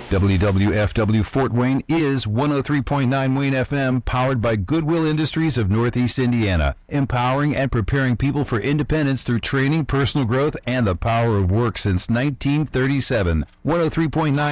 WWFW Fort Wayne is 103.9 Wayne FM, powered by Goodwill Industries of Northeast Indiana, empowering and preparing people for independence through training, personal growth, and the power of work since 1937. 103.9